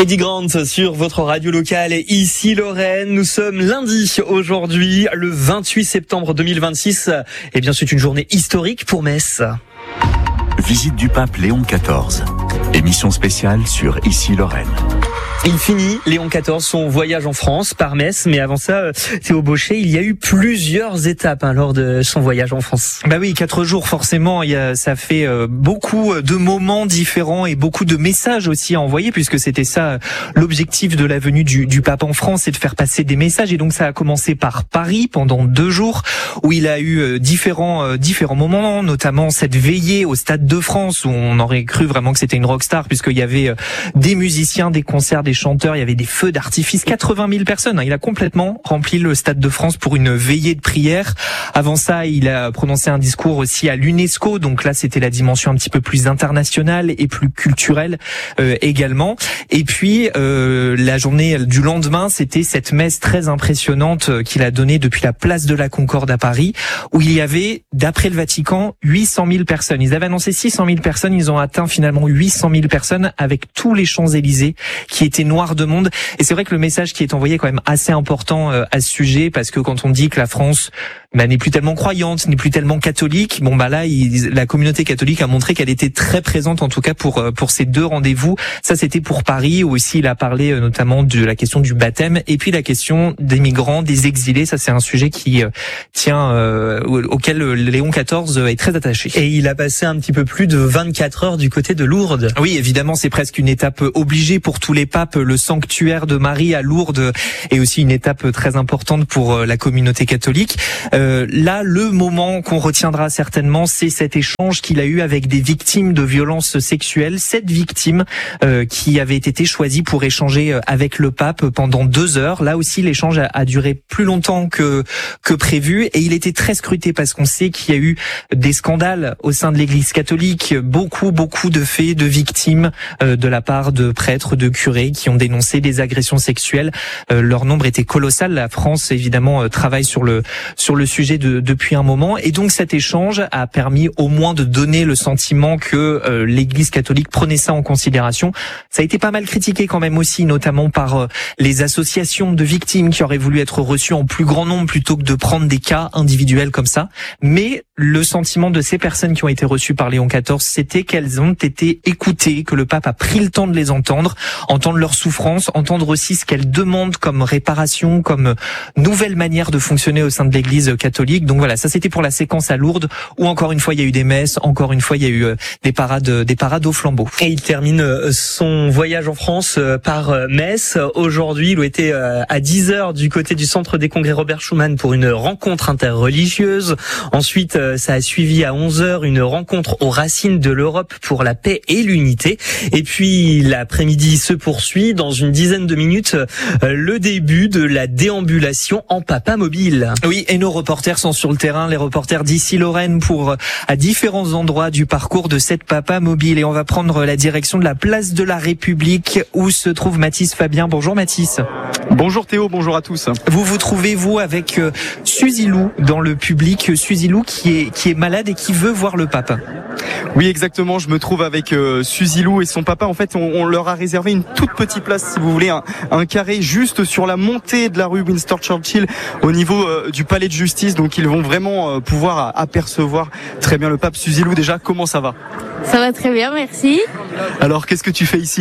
Eddie Grant sur votre radio locale et ici Lorraine. Nous sommes lundi aujourd'hui, le 28 septembre 2026. Eh bien, c'est une journée historique pour Metz. Visite du pape Léon XIV. Émission spéciale sur Ici Lorraine. Il finit, Léon XIV, son voyage en France par Metz. Mais avant ça, Théo Bauchet, il y a eu plusieurs étapes lors de son voyage en France. Bah oui, 4 jours forcément. Ça fait beaucoup de moments différents et beaucoup de messages aussi à envoyer, puisque c'était ça l'objectif de la venue du pape en France, c'est de faire passer des messages. Et donc ça a commencé par Paris pendant 2 jours, où il a eu différents moments, notamment cette veillée au Stade de France, où on aurait cru vraiment que c'était une rockstar, puisqu'il y avait des musiciens, des concerts, des chanteurs, il y avait des feux d'artifice, 80 000 personnes. Il a complètement rempli le Stade de France pour une veillée de prière. Avant ça, il a prononcé un discours aussi à l'UNESCO. Donc là, c'était la dimension un petit peu plus internationale et plus culturelle également. Et puis, la journée du lendemain, c'était cette messe très impressionnante qu'il a donnée depuis la place de la Concorde à Paris, où il y avait, d'après le Vatican, 800 000 personnes. Ils avaient annoncé 600 000 personnes, ils ont atteint finalement 800 000 personnes avec tous les Champs-Élysées qui étaient noirs de monde. Et c'est vrai que le message qui est envoyé est quand même assez important à ce sujet, parce que quand on dit que la France n'est plus tellement croyante, n'est plus tellement catholique, là, la communauté catholique a montré qu'elle était très présente, en tout cas pour ces 2 rendez-vous. Ça, c'était pour Paris, où aussi il a parlé notamment de la question du baptême, et puis la question des migrants, des exilés. Ça, c'est un sujet qui auquel Léon XIV est très attaché. Et il a passé un petit peu plus de 24 heures du côté de Lourdes. Oui, évidemment, c'est presque une étape obligée pour tous les papes. Le sanctuaire de Marie à Lourdes est aussi une étape très importante pour la communauté catholique. Là, le moment qu'on retiendra certainement, c'est cet échange qu'il a eu avec des victimes de violences sexuelles. 7 victimes qui avaient été choisies pour échanger avec le pape pendant 2 heures. Là aussi, l'échange a duré plus longtemps que prévu, et il était très scruté parce qu'on sait qu'il y a eu des scandales au sein de l'Église catholique, beaucoup de faits de victimes de la part de prêtres, de curés qui ont dénoncé des agressions sexuelles. Leur nombre était colossal. La France, évidemment, travaille sur le sujet depuis un moment, et donc cet échange a permis au moins de donner le sentiment que l'Église catholique prenait ça en considération. Ça a été pas mal critiqué quand même aussi, notamment par les associations de victimes qui auraient voulu être reçues en plus grand nombre plutôt que de prendre des cas individuels comme ça. Mais le sentiment de ces personnes qui ont été reçues par Léon XIV, c'était qu'elles ont été écoutées, que le pape a pris le temps de les entendre leurs souffrances, entendre aussi ce qu'elles demandent comme réparation, comme nouvelle manière de fonctionner au sein de l'Église catholique. Donc voilà, ça c'était pour la séquence à Lourdes, où encore une fois il y a eu des messes, encore une fois il y a eu des parades au flambeau. Et il termine son voyage en France par Metz. Aujourd'hui, il était à 10h du côté du centre des congrès Robert Schuman pour une rencontre interreligieuse. Ensuite, ça a suivi à 11h une rencontre aux racines de l'Europe pour la paix et l'unité. Et puis l'après-midi se poursuit dans une dizaine de minutes, le début de la déambulation en papa mobile. Oui, et nos reporters sont sur le terrain, les reporters d'Ici Lorraine, pour à différents endroits du parcours de cette papa mobile. Et on va prendre la direction de la place de la République, où se trouve Mathis Fabien. Bonjour Mathis. Bonjour Théo, bonjour à tous. Vous trouvez, vous, avec Suzilou dans le public, Suzilou qui est malade et qui veut voir le pape. Oui, exactement, je me trouve avec Suzilou et son papa. En fait, on leur a réservé une toute petite place, si vous voulez, un carré juste sur la montée de la rue Winston Churchill, au niveau du palais de justice. Donc ils vont vraiment pouvoir apercevoir très bien le pape. Suzilou, déjà, comment ça va ? Ça va très bien, merci. Alors, qu'est-ce que tu fais ici ?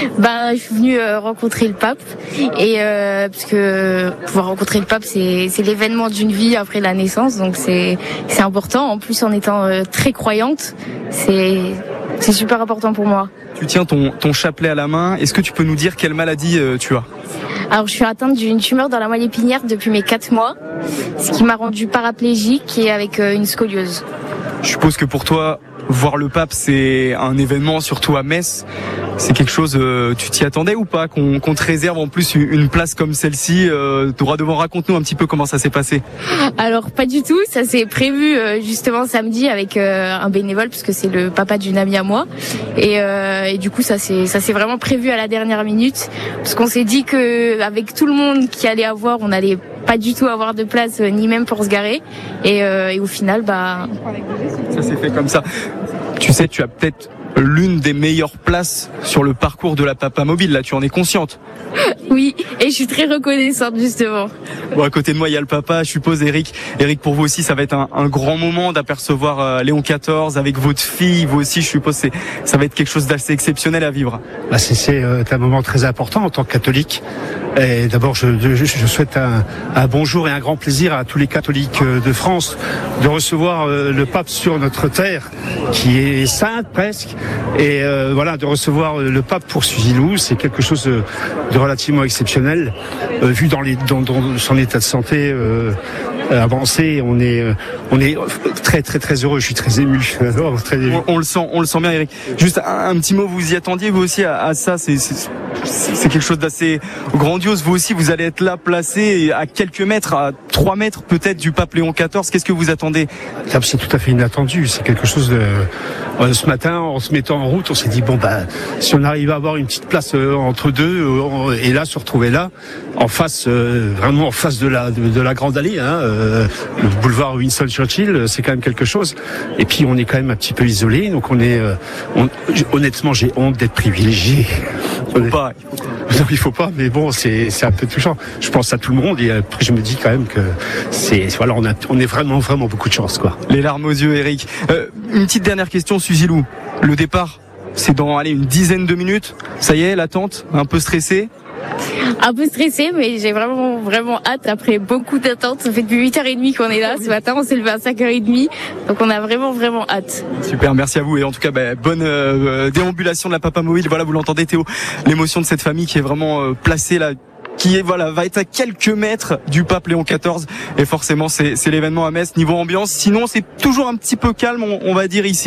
Je suis venue rencontrer le pape, et parce que pouvoir rencontrer le pape, c'est l'événement d'une vie après la naissance, donc c'est important. En plus, en étant très croyante, c'est super important pour moi. Tu tiens ton chapelet à la main. Est-ce que tu peux nous dire quelle maladie tu as ? Alors, je suis atteinte d'une tumeur dans la moelle épinière depuis mes 4 mois, ce qui m'a rendue paraplégique et avec une scoliose. Je suppose que pour toi, voir le pape, c'est un événement, surtout à Metz. C'est quelque chose, tu t'y attendais ou pas, qu'on te réserve en plus une place comme celle-ci? Droit devant, raconte-nous un petit peu comment ça s'est passé. Alors pas du tout, ça s'est prévu justement samedi avec un bénévole, parce que c'est le papa d'une amie à moi, et du coup ça s'est vraiment prévu à la dernière minute, parce qu'on s'est dit que avec tout le monde qui allait avoir, on allait pas du tout avoir de place, ni même pour se garer, et au final ça s'est fait comme ça. Tu sais, tu as peut-être l'une des meilleures places sur le parcours de la Papa Mobile. Là, tu en es consciente? Oui, et je suis très reconnaissante justement. Bon, à côté de moi, il y a le papa, je suppose, Eric. Eric, pour vous aussi, ça va être un grand moment d'apercevoir Léon XIV avec votre fille. Vous aussi, je suppose, ça va être quelque chose d'assez exceptionnel à vivre. Bah, c'est un moment très important en tant que catholique. Et d'abord, je souhaite un bonjour et un grand plaisir à tous les catholiques de France de recevoir le pape sur notre terre, qui est sainte presque. Et voilà, de recevoir le pape pour Suzy-Lou, c'est quelque chose de relativement exceptionnel, vu dans son état de santé avancé. On est très très très heureux. Je suis très ému. Très ému. On le sent bien, Eric. Juste un petit mot, vous y attendiez vous aussi à ça? C'est quelque chose d'assez grandiose. Vous aussi, vous allez être là, placé à quelques mètres, à 3 mètres peut-être du pape Léon XIV. Qu'est-ce que vous attendez? C'est tout à fait inattendu. C'est quelque chose de... Ce matin, en se mettant en route, on s'est dit bon si on arrive à avoir une petite place entre deux, et là se retrouver là, en face, vraiment en face de la grande allée, le boulevard Winston Churchill, c'est quand même quelque chose. Et puis on est quand même un petit peu isolé, donc honnêtement, j'ai honte d'être privilégié. Non, il faut pas, mais bon, c'est un peu touchant. Je pense à tout le monde et après je me dis quand même que on est vraiment beaucoup de chance, quoi. Les larmes aux yeux, Eric. Une petite dernière question, Suzy-Lou. Le départ, c'est dans une dizaine de minutes. Ça y est, l'attente, un peu stressée? Un peu stressée, mais j'ai vraiment hâte après beaucoup d'attentes. Ça fait depuis 8h30 qu'on est là. Ce matin, on s'est levé à 5h30. Donc on a vraiment hâte. Super, merci à vous. Et en tout cas, bonne déambulation de la Papa Mobile. Voilà, vous l'entendez, Théo. L'émotion de cette famille qui est vraiment placée là, qui va être à quelques mètres du pape Léon XIV. Et forcément, c'est l'événement à Metz niveau ambiance. Sinon, c'est toujours un petit peu calme, on va dire ici.